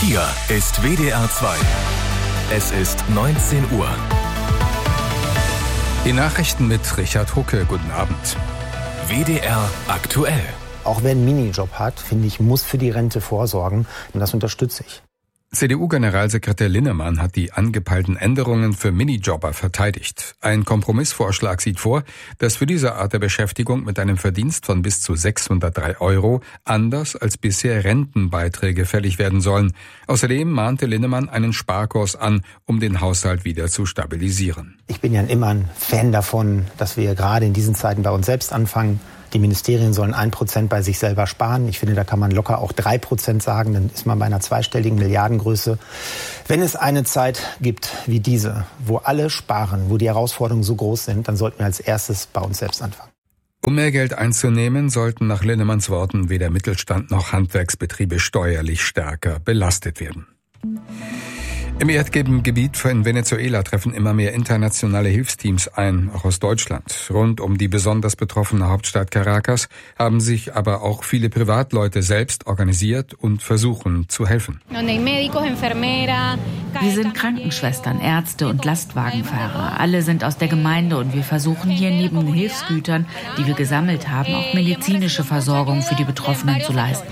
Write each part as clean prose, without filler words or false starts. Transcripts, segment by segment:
Hier ist WDR 2. Es ist 19 Uhr. Die Nachrichten mit Richard Hucke. Guten Abend. WDR aktuell. Auch wer einen Minijob hat, finde ich, muss für die Rente vorsorgen. Und das unterstütze ich. CDU-Generalsekretär Linnemann hat die angepeilten Änderungen für Minijobber verteidigt. Ein Kompromissvorschlag sieht vor, dass für diese Art der Beschäftigung mit einem Verdienst von bis zu 603 € anders als bisher Rentenbeiträge fällig werden sollen. Außerdem mahnte Linnemann einen Sparkurs an, um den Haushalt wieder zu stabilisieren. Ich bin ja immer ein Fan davon, dass wir gerade in diesen Zeiten bei uns selbst anfangen. Die Ministerien sollen 1% bei sich selber sparen. Ich finde, da kann man locker auch 3% sagen. Dann ist man bei einer zweistelligen Milliardengröße. Wenn es eine Zeit gibt wie diese, wo alle sparen, wo die Herausforderungen so groß sind, dann sollten wir als erstes bei uns selbst anfangen. Um mehr Geld einzunehmen, sollten nach Linnemanns Worten weder Mittelstand noch Handwerksbetriebe steuerlich stärker belastet werden. Im Erdbebengebiet in Venezuela treffen immer mehr internationale Hilfsteams ein, auch aus Deutschland. Rund um die besonders betroffene Hauptstadt Caracas haben sich aber auch viele Privatleute selbst organisiert und versuchen zu helfen. Wir sind Krankenschwestern, Ärzte und Lastwagenfahrer. Alle sind aus der Gemeinde und wir versuchen hier neben den Hilfsgütern, die wir gesammelt haben, auch medizinische Versorgung für die Betroffenen zu leisten.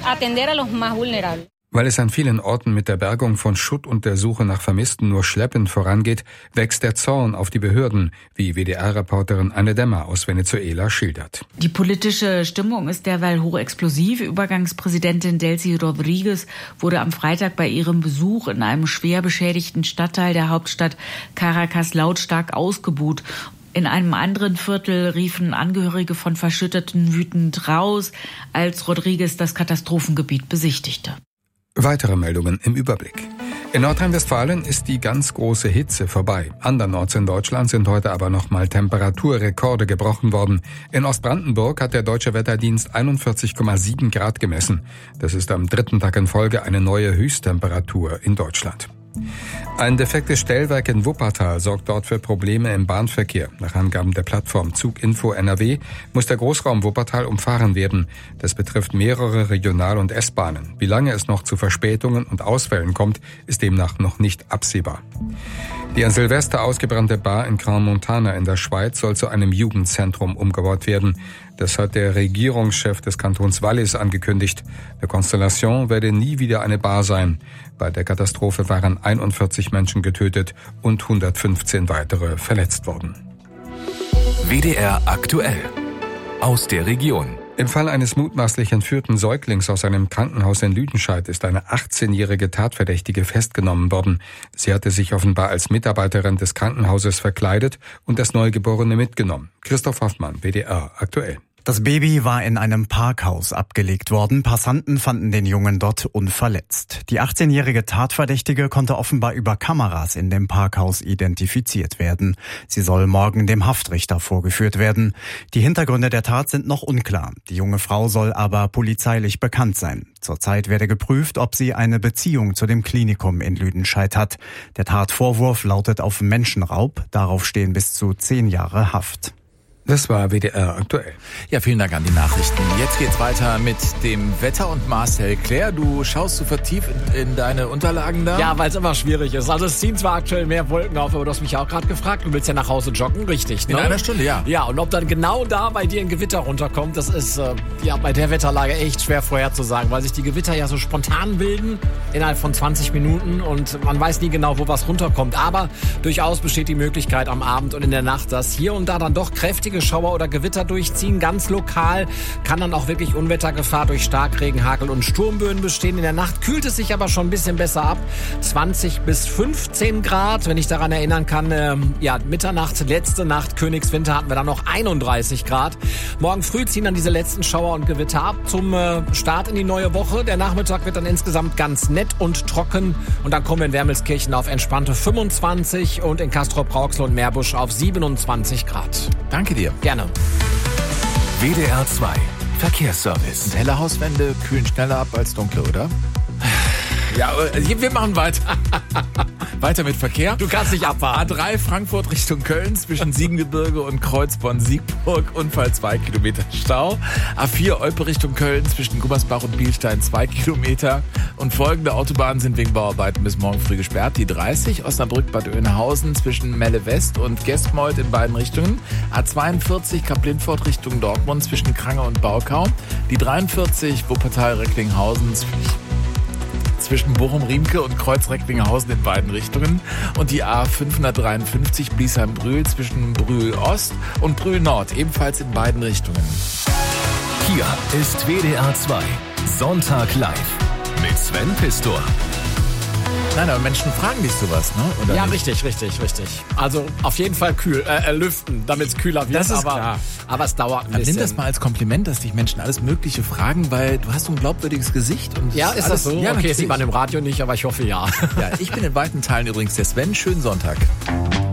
Weil es an vielen Orten mit der Bergung von Schutt und der Suche nach Vermissten nur schleppend vorangeht, wächst der Zorn auf die Behörden, wie WDR-Reporterin Anne Demmer aus Venezuela schildert. Die politische Stimmung ist derweil hochexplosiv. Übergangspräsidentin Delcy Rodriguez wurde am Freitag bei ihrem Besuch in einem schwer beschädigten Stadtteil der Hauptstadt Caracas lautstark ausgebuht. In einem anderen Viertel riefen Angehörige von Verschütteten wütend raus, als Rodriguez das Katastrophengebiet besichtigte. Weitere Meldungen im Überblick. In Nordrhein-Westfalen ist die ganz große Hitze vorbei. Andernorts in Deutschland sind heute aber nochmal Temperaturrekorde gebrochen worden. In Ostbrandenburg hat der Deutsche Wetterdienst 41,7 Grad gemessen. Das ist am 3. Tag in Folge eine neue Höchsttemperatur in Deutschland. Ein defektes Stellwerk in Wuppertal sorgt dort für Probleme im Bahnverkehr. Nach Angaben der Plattform Zuginfo NRW muss der Großraum Wuppertal umfahren werden. Das betrifft mehrere Regional- und S-Bahnen. Wie lange es noch zu Verspätungen und Ausfällen kommt, ist demnach noch nicht absehbar. Die an Silvester ausgebrannte Bar in Crans-Montana in der Schweiz soll zu einem Jugendzentrum umgebaut werden. Das hat der Regierungschef des Kantons Wallis angekündigt. Der Constellation werde nie wieder eine Bar sein. Bei der Katastrophe waren 41 Menschen getötet und 115 weitere verletzt worden. WDR aktuell. Aus der Region. Im Fall eines mutmaßlich entführten Säuglings aus einem Krankenhaus in Lüdenscheid ist eine 18-jährige Tatverdächtige festgenommen worden. Sie hatte sich offenbar als Mitarbeiterin des Krankenhauses verkleidet und das Neugeborene mitgenommen. Christoph Hoffmann, WDR aktuell. Das Baby war in einem Parkhaus abgelegt worden. Passanten fanden den Jungen dort unverletzt. Die 18-jährige Tatverdächtige konnte offenbar über Kameras in dem Parkhaus identifiziert werden. Sie soll morgen dem Haftrichter vorgeführt werden. Die Hintergründe der Tat sind noch unklar. Die junge Frau soll aber polizeilich bekannt sein. Zurzeit werde geprüft, ob sie eine Beziehung zu dem Klinikum in Lüdenscheid hat. Der Tatvorwurf lautet auf Menschenraub. Darauf stehen bis zu 10 Jahre Haft. Das war WDR aktuell. Ja, vielen Dank an die Nachrichten. Jetzt geht's weiter mit dem Wetter und Marcel. Claire, du schaust so vertieft in deine Unterlagen da? Ja, weil es immer schwierig ist. Also es ziehen zwar aktuell mehr Wolken auf, aber du hast mich ja auch gerade gefragt, du willst ja nach Hause joggen, richtig? Ne? In einer Stunde, ja. Ja, und ob dann genau da bei dir ein Gewitter runterkommt, das ist ja bei der Wetterlage echt schwer vorherzusagen, weil sich die Gewitter ja so spontan bilden, innerhalb von 20 Minuten und man weiß nie genau, wo was runterkommt. Aber durchaus besteht die Möglichkeit am Abend und in der Nacht, dass hier und da dann doch kräftige Schauer oder Gewitter durchziehen. Ganz lokal kann dann auch wirklich Unwettergefahr durch Starkregen, Hagel und Sturmböen bestehen. In der Nacht kühlt es sich aber schon ein bisschen besser ab. 20 bis 15 Grad, wenn ich daran erinnern kann. Mitternacht, letzte Nacht, Königswinter, hatten wir dann noch 31 Grad. Morgen früh ziehen dann diese letzten Schauer und Gewitter ab zum Start in die neue Woche. Der Nachmittag wird dann insgesamt ganz nett und trocken. Und dann kommen wir in Wermelskirchen auf entspannte 25 und in Castrop-Rauxel und Meerbusch auf 27 Grad. Danke dir. Gerne. WDR 2 Verkehrsservice. Helle Hauswände kühlen schneller ab als dunkle, oder? Ja, wir machen weiter. Weiter mit Verkehr. Du kannst nicht abfahren. A3 Frankfurt Richtung Köln zwischen Siegengebirge und Kreuzborn-Siegburg. Unfall 2 Kilometer Stau. A4 Olpe Richtung Köln zwischen Gummersbach und Bielstein 2 Kilometer. Und folgende Autobahnen sind wegen Bauarbeiten bis morgen früh gesperrt. Die 30 Osnabrück-Bad Oeynhausen zwischen Melle West und Gestmold in beiden Richtungen. A42 Kap-Lindfort Richtung Dortmund zwischen Krange und Baukau. Die 43 Wuppertal-Recklinghausen zwischen Bochum-Riemke und Kreuz-Recklinghausen in beiden Richtungen. Und die A553 Bliesheim-Brühl zwischen Brühl-Ost und Brühl-Nord, ebenfalls in beiden Richtungen. Hier ist WDR 2 Sonntag live mit Sven Pistor. Nein, aber Menschen fragen dich sowas, ne? Oder Ja, nicht? richtig. Also auf jeden Fall lüften, damit es kühler wird. Das ist klar. Aber es dauert ein Aber bisschen. nimm das mal als Kompliment, dass dich Menschen alles Mögliche fragen, weil du hast so ein glaubwürdiges Gesicht. Und Ja, ist das so? Ja, okay, natürlich. sieht man im Radio nicht, aber ich hoffe ja. Ja, ich bin in weiten Teilen übrigens der Sven. Schönen Sonntag.